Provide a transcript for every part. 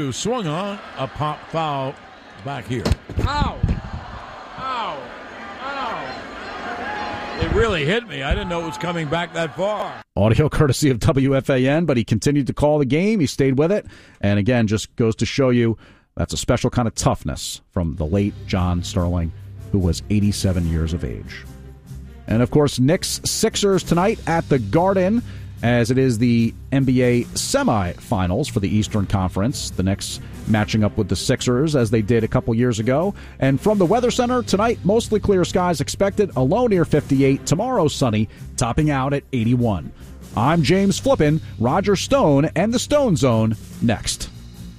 Who swung on a pop foul back here. Ow! Ow! Ow! It really hit me. I didn't know it was coming back that far. Audio courtesy of WFAN, but he continued to call the game. He stayed with it. And again, just goes to show you that's a special kind of toughness from the late John Sterling, who was 87 years of age. And, of course, Knicks-Sixers tonight at the Garden, as it is the NBA semifinals for the Eastern Conference. The Knicks matching up with the Sixers as they did a couple years ago. And from the Weather Center, tonight, mostly clear skies expected, a low near 58. Tomorrow, sunny, topping out at 81. I'm James Flippin, Roger Stone, and the Stone Zone next.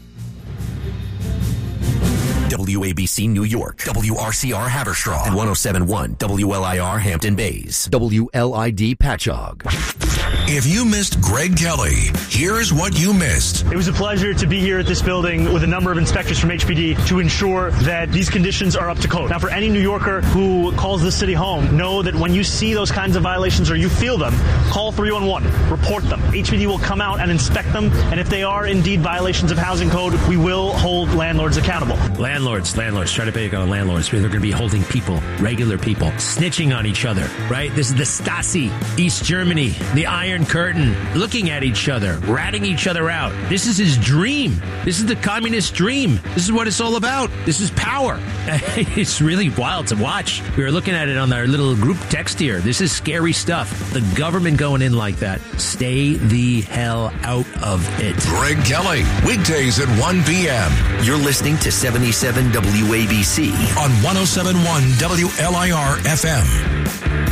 WABC New York, WRCR Haverstraw, and 107.1 WLIR Hampton Bays, WLID Patchogue. If you missed Greg Kelly, here's what you missed. It was a pleasure to be here at this building with a number of inspectors from HPD to ensure that these conditions are up to code. Now, for any New Yorker who calls this city home, know that when you see those kinds of violations or you feel them, call 311, report them. HPD will come out and inspect them, and if they are indeed violations of housing code, we will hold landlords accountable. Landlords, try to pay on landlords. They're going to be holding people, regular people, snitching on each other, right? This is the Stasi, East Germany, the Iron Curtain, looking at each other, ratting each other out. This is his dream. This is the communist dream. This is what it's all about. This is power. It's really wild to watch. We were looking at it on our little group text here. This is scary stuff. The government going in like that. Stay the hell out of it. Greg Kelly, weekdays at 1 p.m. You're listening to 77 WABC on 107.1 WLIR FM.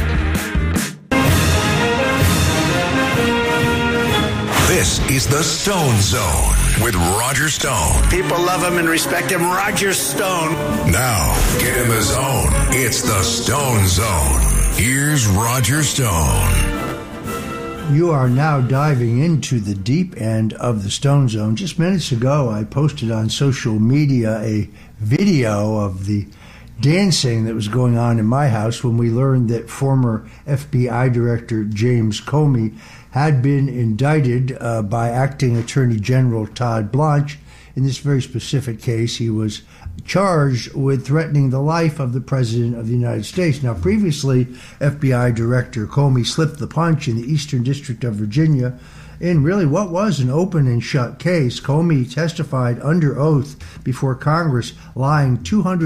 This is the Stone Zone with Roger Stone. People love him and respect him. Roger Stone. Now, get in the zone. It's the Stone Zone. Here's Roger Stone. You are now diving into the deep end of the Stone Zone. Just minutes ago, I posted on social media a video of the dancing that was going on in my house when we learned that former FBI Director James Comey had been indicted by Acting Attorney General Todd Blanche. In this very specific case, he was charged with threatening the life of the President of the United States. Now, previously, FBI Director Comey slipped the punch in the Eastern District of Virginia in really what was an open and shut case. Comey testified under oath before Congress, lying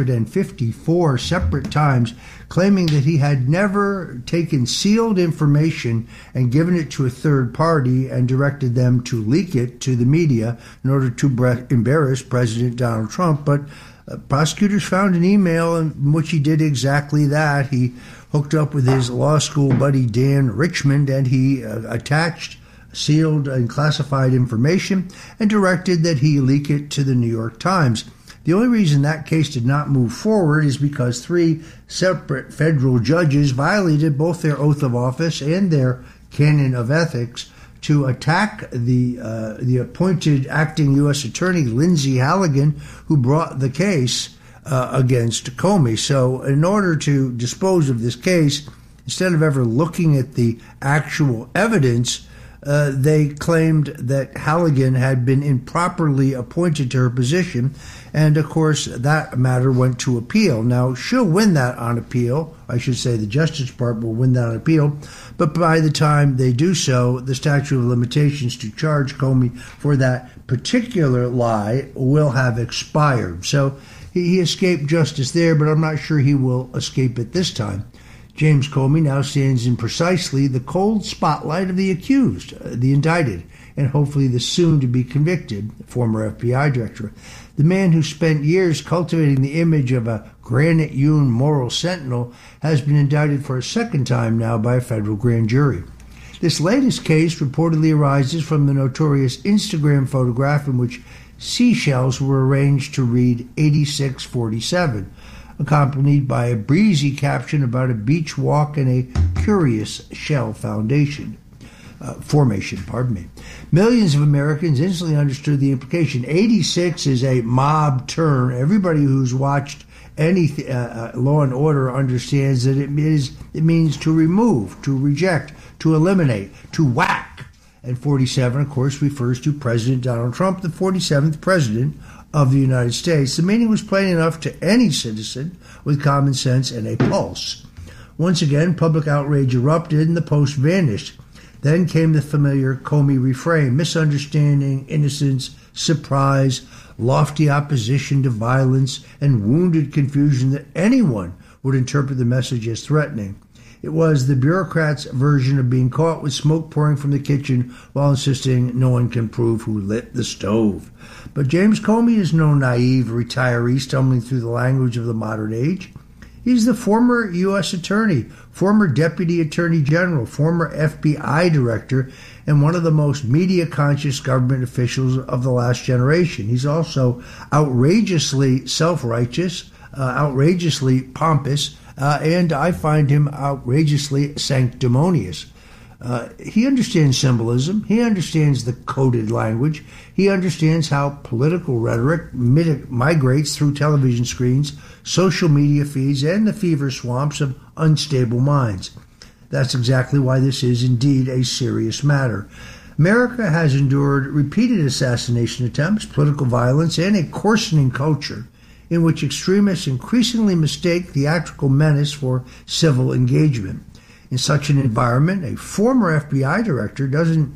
254 separate times, claiming that he had never taken sealed information and given it to a third party and directed them to leak it to the media in order to embarrass President Donald Trump. But prosecutors found an email in which he did exactly that. He hooked up with his law school buddy Dan Richmond, and he attached sealed and classified information and directed that he leak it to the New York Times. The only reason that case did not move forward is because 3 separate federal judges violated both their oath of office and their canon of ethics to attack the appointed acting U.S. Attorney, Lindsay Halligan, who brought the case against Comey. So in order to dispose of this case, instead of ever looking at the actual evidence, they claimed that Halligan had been improperly appointed to her position, and of course that matter went to appeal. Now, she'll win that on appeal. I should say the Justice Department will win that on appeal, but by the time they do so, the statute of limitations to charge Comey for that particular lie will have expired. So he escaped justice there, but I'm not sure he will escape it this time. James Comey now stands in precisely the cold spotlight of the accused, the indicted, and hopefully the soon-to-be convicted former FBI director. The man who spent years cultivating the image of a granite-hewn moral sentinel has been indicted for a second time now by a federal grand jury. This latest case reportedly arises from the notorious Instagram photograph in which seashells were arranged to read 8647. Accompanied by a breezy caption about a beach walk and a curious shell formation. Millions of Americans instantly understood the implication. 86 is a mob term. Everybody who's watched any Law and Order understands that it means to remove, to reject, to eliminate, to whack. And 47, of course, refers to President Donald Trump, the 47th President of the United States. The meaning was plain enough to any citizen with common sense and a pulse. Once again, public outrage erupted and the post vanished. Then came the familiar Comey refrain: misunderstanding, innocence, surprise, lofty opposition to violence, and wounded confusion that anyone would interpret the message as threatening. It was the bureaucrats' version of being caught with smoke pouring from the kitchen while insisting no one can prove who lit the stove. But James Comey is no naive retiree stumbling through the language of the modern age. He's the former U.S. attorney, former deputy attorney general, former FBI director, and one of the most media-conscious government officials of the last generation. He's also outrageously self-righteous, outrageously pompous, and I find him outrageously sanctimonious. He understands symbolism. He understands the coded language. He understands how political rhetoric migrates through television screens, social media feeds, and the fever swamps of unstable minds. That's exactly why this is indeed a serious matter. America has endured repeated assassination attempts, political violence, and a coarsening culture in which extremists increasingly mistake theatrical menace for civil engagement. In such an environment, a former FBI director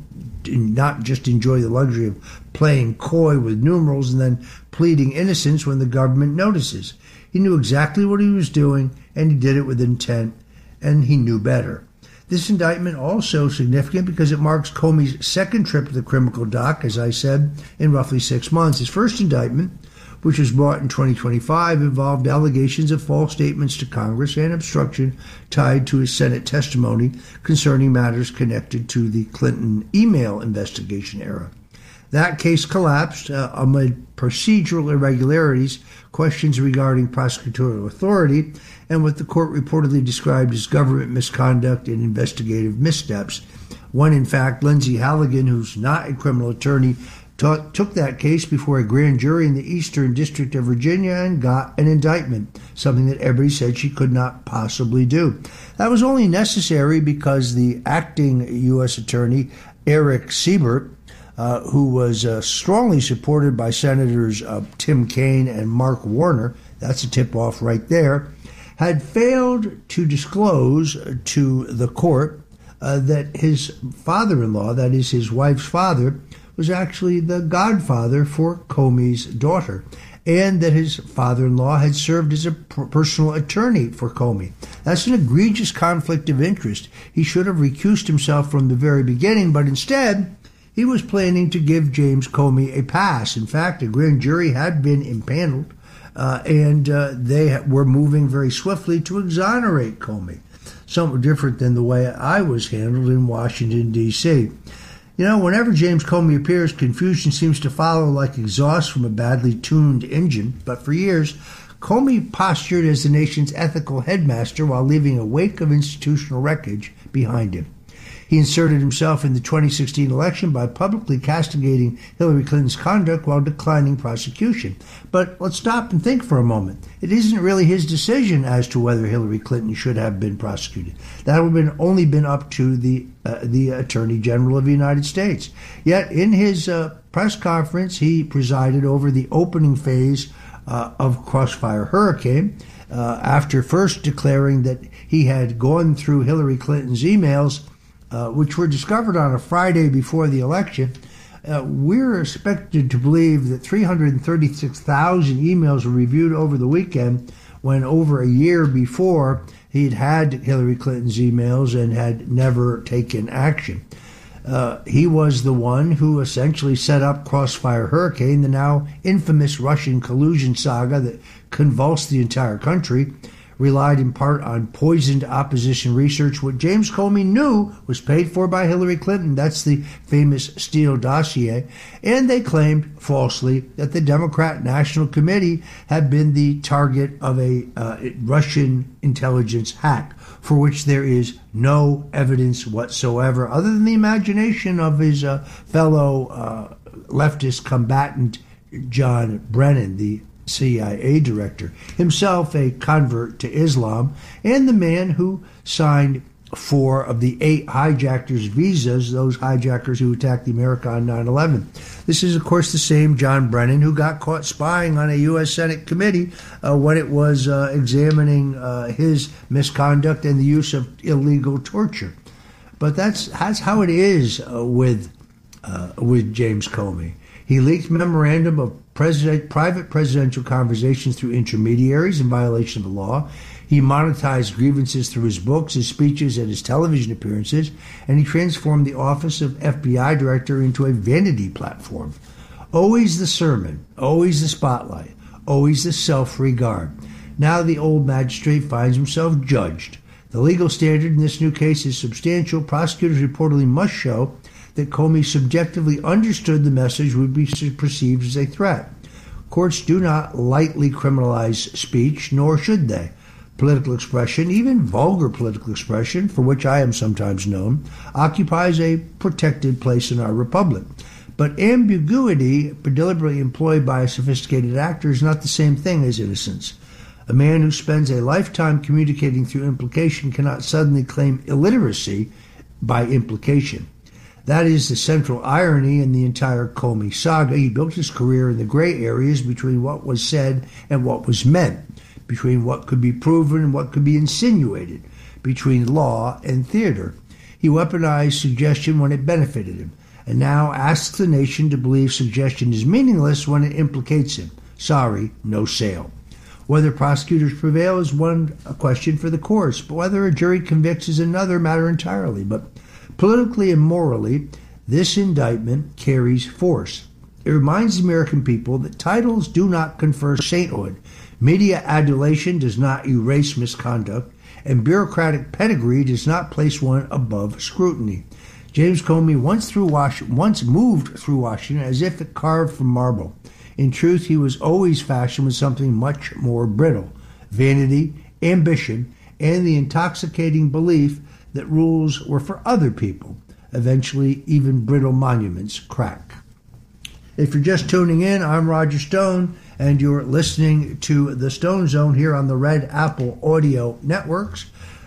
not just enjoy the luxury of playing coy with numerals and then pleading innocence when the government notices. He knew exactly what he was doing, and he did it with intent, and he knew better. This indictment also significant because it marks Comey's second trip to the criminal dock, as I said, in roughly 6 months. His first indictment, which was brought in 2025, involved allegations of false statements to Congress and obstruction tied to his Senate testimony concerning matters connected to the Clinton email investigation era. That case collapsed amid procedural irregularities, questions regarding prosecutorial authority, and what the court reportedly described as government misconduct and investigative missteps, when in fact Lindsay Halligan, who's not a criminal attorney, took that case before a grand jury in the Eastern District of Virginia and got an indictment, something that everybody said she could not possibly do. That was only necessary because the acting U.S. attorney, Eric Siebert, who was strongly supported by Senators Tim Kaine and Mark Warner, that's a tip-off right there, had failed to disclose to the court that his father-in-law, that is his wife's father, was actually the godfather for Comey's daughter, and that his father-in-law had served as a personal attorney for Comey. That's an egregious conflict of interest. He should have recused himself from the very beginning, but instead, he was planning to give James Comey a pass. In fact, a grand jury had been impaneled, and they were moving very swiftly to exonerate Comey. Somewhat different than the way I was handled in Washington, D.C. You know, whenever James Comey appears, confusion seems to follow like exhaust from a badly tuned engine. But for years, Comey postured as the nation's ethical headmaster while leaving a wake of institutional wreckage behind him. He inserted himself in the 2016 election by publicly castigating Hillary Clinton's conduct while declining prosecution. But let's stop and think for a moment. It isn't really his decision as to whether Hillary Clinton should have been prosecuted. That would have only been up to the Attorney General of the United States. Yet in his press conference, he presided over the opening phase of Crossfire Hurricane, after first declaring that he had gone through Hillary Clinton's emails, which were discovered on a Friday before the election. We're expected to believe that 336,000 emails were reviewed over the weekend, when over a year before he'd had Hillary Clinton's emails and had never taken action. He was the one who essentially set up Crossfire Hurricane, the now infamous Russian collusion saga that convulsed the entire country, relied in part on poisoned opposition research, what James Comey knew was paid for by Hillary Clinton. That's the famous Steele dossier. And they claimed falsely that the Democrat National Committee had been the target of a Russian intelligence hack, for which there is no evidence whatsoever, other than the imagination of his fellow leftist combatant, John Brennan, the CIA director, himself a convert to Islam, and the man who signed 4 of the 8 hijackers' visas, those hijackers who attacked the America on 9/11. This is, of course, the same John Brennan who got caught spying on a U.S. Senate committee when it was examining his misconduct and the use of illegal torture. But that's how it is with James Comey. He leaked memorandum of private presidential conversations through intermediaries in violation of the law. He monetized grievances through his books, his speeches, and his television appearances, and he transformed the office of FBI director into a vanity platform. Always the sermon, always the spotlight, always the self-regard. Now the old magistrate finds himself judged. The legal standard in this new case is substantial. Prosecutors reportedly must show that Comey subjectively understood the message would be perceived as a threat. Courts do not lightly criminalize speech, nor should they. Political expression, even vulgar political expression, for which I am sometimes known, occupies a protected place in our republic. But ambiguity, deliberately employed by a sophisticated actor, is not the same thing as innocence. A man who spends a lifetime communicating through implication cannot suddenly claim illiteracy by implication. That is the central irony in the entire Comey saga. He built his career in the gray areas between what was said and what was meant, between what could be proven and what could be insinuated, between law and theater. He weaponized suggestion when it benefited him, and now asks the nation to believe suggestion is meaningless when it implicates him. Sorry, no sale. Whether prosecutors prevail is a question for the courts, but whether a jury convicts is another matter entirely. But politically and morally, this indictment carries force. It reminds the American people that titles do not confer sainthood, media adulation does not erase misconduct, and bureaucratic pedigree does not place one above scrutiny. James Comey once moved through Washington as if it carved from marble. In truth, he was always fashioned with something much more brittle: vanity, ambition, and the intoxicating belief that rules were for other people. Eventually, even brittle monuments crack. If you're just tuning in, I'm Roger Stone, and you're listening to the Stone Zone here on the Red Apple Audio Networks.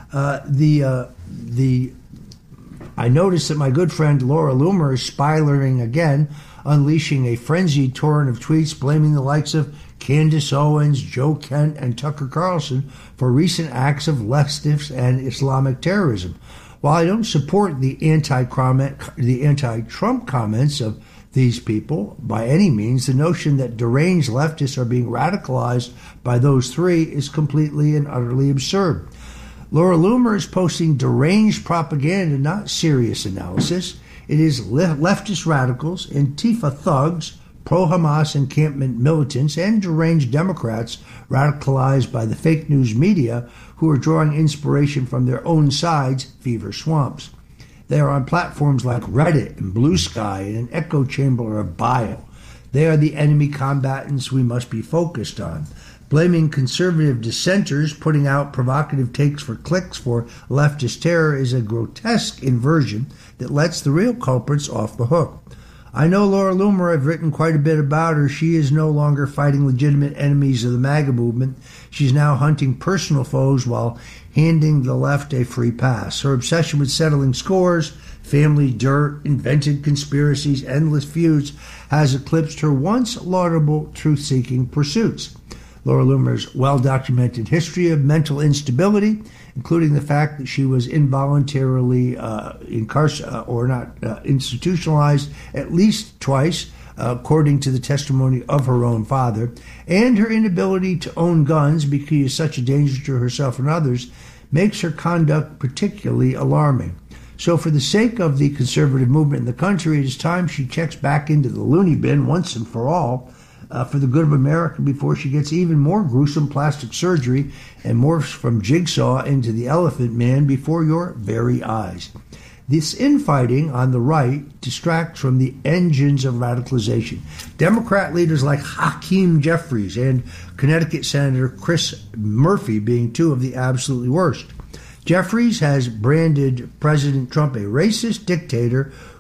I noticed that my good friend Laura Loomer is spiraling again, unleashing a frenzied torrent of tweets blaming the likes of Candace Owens, Joe Kent, and Tucker Carlson for recent acts of leftist and Islamic terrorism. While I don't support the anti-Trump comments of these people by any means, the notion that deranged leftists are being radicalized by those three is completely and utterly absurd. Laura Loomer is posting deranged propaganda, not serious analysis. It is leftist radicals, Antifa thugs, pro-Hamas encampment militants, and deranged Democrats radicalized by the fake news media who are drawing inspiration from their own side's fever swamps. They are on platforms like Reddit and Blue Sky and an echo chamber of bile. They are the enemy combatants we must be focused on. Blaming conservative dissenters, putting out provocative takes for clicks for leftist terror is a grotesque inversion that lets the real culprits off the hook. I know Laura Loomer. I've written quite a bit about her. She is no longer fighting legitimate enemies of the MAGA movement. She's now hunting personal foes while handing the left a free pass. Her obsession with settling scores, family dirt, invented conspiracies, endless feuds has eclipsed her once laudable truth-seeking pursuits. Laura Loomer's well-documented history of mental instability, including the fact that she was involuntarily institutionalized at least twice, according to the testimony of her own father, and her inability to own guns because she is such a danger to herself and others, makes her conduct particularly alarming. So for the sake of the conservative movement in the country, it is time she checks back into the loony bin once and for all, for the good of America, before she gets even more gruesome plastic surgery and morphs from Jigsaw into the Elephant Man before your very eyes. This infighting on the right distracts from the engines of radicalization. Democrat leaders like Hakeem Jeffries and Connecticut Senator Chris Murphy being two of the absolutely worst. Jeffries has branded President Trump a racist dictator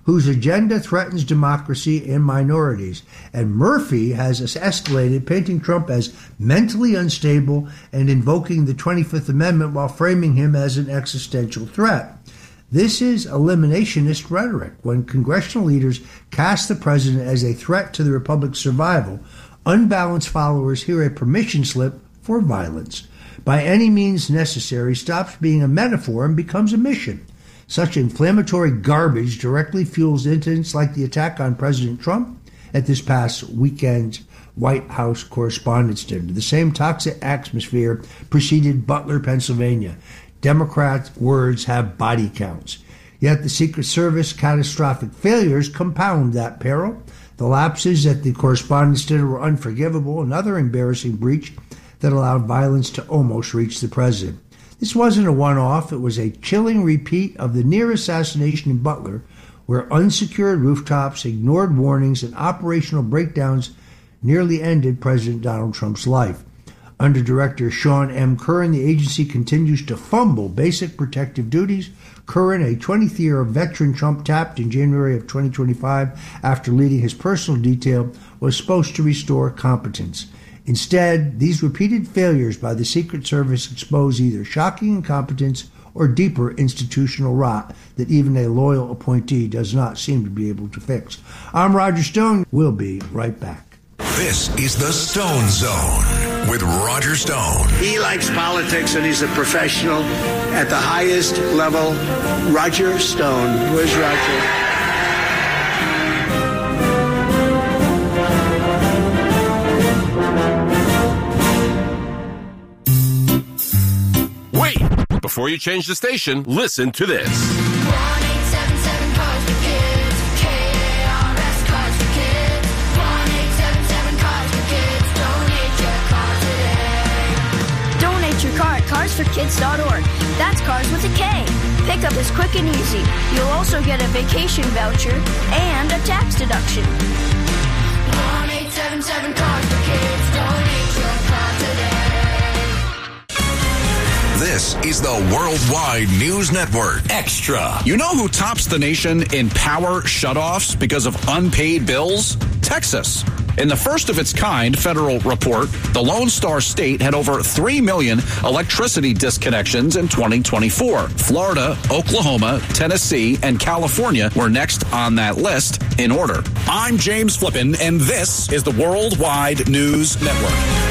whose agenda threatens democracy and minorities. And Murphy has escalated, painting Trump as mentally unstable and invoking the 25th Amendment while framing him as an existential threat. This is eliminationist rhetoric. When congressional leaders cast the president as a threat to the republic's survival, unbalanced followers hear a permission slip for violence. By any means necessary stops being a metaphor and becomes a mission. Such inflammatory garbage directly fuels incidents like the attack on President Trump at this past weekend's White House Correspondents' Dinner. The same toxic atmosphere preceded Butler, Pennsylvania. Democrats' words have body counts. Yet the Secret Service catastrophic failures compound that peril. The lapses at the Correspondents' Dinner were unforgivable, another embarrassing breach that allowed violence to almost reach the president. This wasn't a one-off. It was a chilling repeat of the near assassination in Butler, where unsecured rooftops, ignored warnings, and operational breakdowns nearly ended President Donald Trump's life. Under Director Sean M. Curran, the agency continues to fumble basic protective duties. Curran, a 20th-year veteran Trump tapped in January of 2025 after leading his personal detail, was supposed to restore competence. Instead, these repeated failures by the Secret Service expose either shocking incompetence or deeper institutional rot that even a loyal appointee does not seem to be able to fix. I'm Roger Stone. We'll be right back. This is the Stone Zone with Roger Stone. He likes politics and he's a professional at the highest level. Roger Stone. Where's Roger? Wait! Before you change the station, listen to this. 1-877 Cars for Kids. KARS Cars for Kids. 1-877 Cars for Kids. Donate your car today. Donate your car at carsforkids.org. That's cars with a K. Pickup is quick and easy. You'll also get a vacation voucher and a tax deduction. 1-877 Cars for Kids. Donate your car today. This is the Worldwide News Network. Extra. You know who tops the nation in power shutoffs because of unpaid bills? Texas. In the first of its kind federal report, the Lone Star State had over 3 million electricity disconnections in 2024. Florida, Oklahoma, Tennessee, and California were next on that list in order. I'm James Flippin, and this is the Worldwide News Network.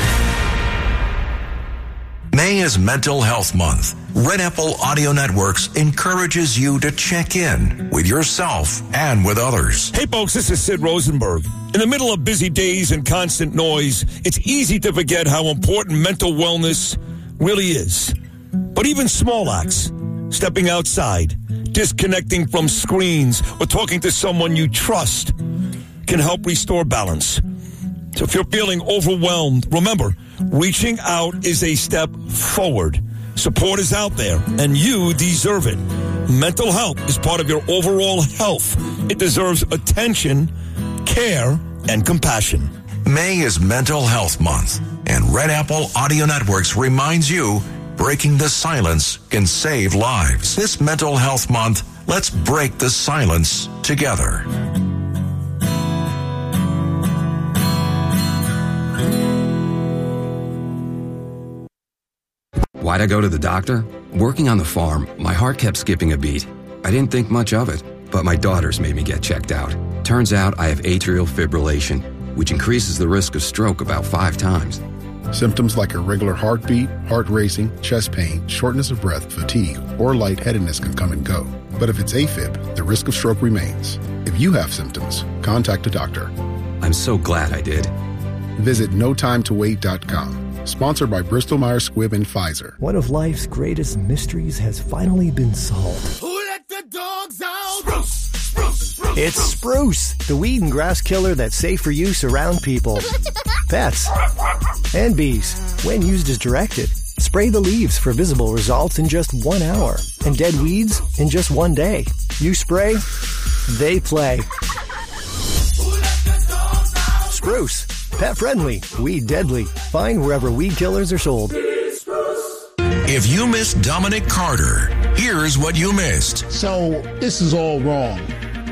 May is Mental Health Month. Red Apple Audio Networks encourages you to check in with yourself and with others. Hey folks, this is Sid Rosenberg. In the middle of busy days and constant noise, it's easy to forget how important mental wellness really is. But even small acts, stepping outside, disconnecting from screens, or talking to someone you trust can help restore balance. So if you're feeling overwhelmed, remember, reaching out is a step forward. Support is out there, and you deserve it. Mental health is part of your overall health. It deserves attention, care, and compassion. May is Mental Health Month, and Red Apple Audio Networks reminds you, breaking the silence can save lives. This Mental Health Month, let's break the silence together. Why'd I go to the doctor? Working on the farm, my heart kept skipping a beat. I didn't think much of it, but my daughters made me get checked out. Turns out I have atrial fibrillation, which increases the risk of stroke about 5 times. Symptoms like irregular heartbeat, heart racing, chest pain, shortness of breath, fatigue, or lightheadedness can come and go. But if it's AFib, the risk of stroke remains. If you have symptoms, contact a doctor. I'm so glad I did. Visit notimetowait.com. Sponsored by Bristol Myers Squibb and Pfizer. One of life's greatest mysteries has finally been solved. Who let the dogs out? Spruce, spruce, spruce. It's Spruce, the weed and grass killer that's safe for use around people, pets, and bees. When used as directed, spray the leaves for visible results in just 1 hour, and dead weeds in just 1 day. You spray, they play. Spruce. Pet friendly, weed deadly. Find wherever weed killers are sold. If you missed Dominic Carter, here's what you missed. So, this is all wrong.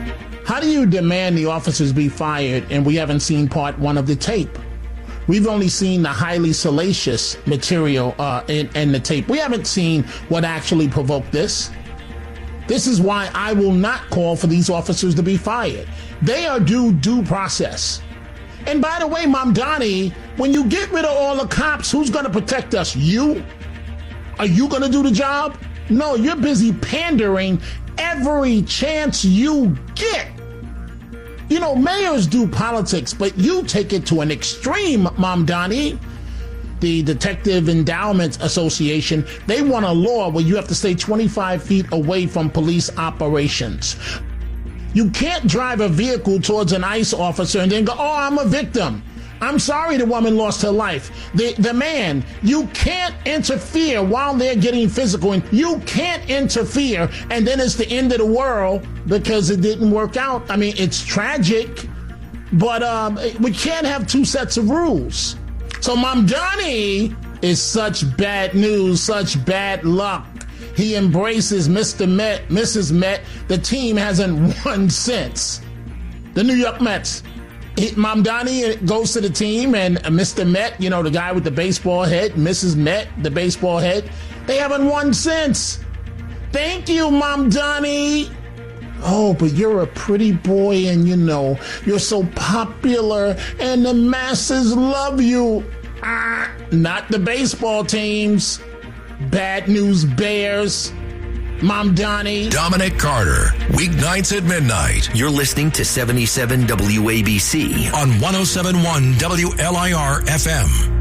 How do you demand the officers be fired and we haven't seen part one of the tape? We've only seen the highly salacious material in the tape. We haven't seen what actually provoked this. This is why I will not call for these officers to be fired. They are due process. And by the way, Mamdani, when you get rid of all the cops, who's going to protect us? You? Are you going to do the job? No, you're busy pandering every chance you get. You know, mayors do politics, but you take it to an extreme, Mamdani. The Detective Endowment Association, they want a law where you have to stay 25 feet away from police operations. You can't drive a vehicle towards an ICE officer and then go, oh, I'm a victim. I'm sorry the woman lost her life. The man, you can't interfere while they're getting physical. And you can't interfere, and then it's the end of the world because it didn't work out. I mean, it's tragic, but we can't have two sets of rules. So Mamdani is such bad news, such bad luck. He embraces Mr. Met, Mrs. Met. The team hasn't won since. The New York Mets. Mamdani goes to the team, and Mr. Met, you know, the guy with the baseball head, Mrs. Met, the baseball head, they haven't won since. Thank you, Mamdani. Oh, but you're a pretty boy, and you know, you're so popular, and the masses love you. Not the baseball teams. Bad news bears. Mamdani. Dominic Carter, weeknights at midnight. You're listening to 77 WABC on 107.1 WLIR FM.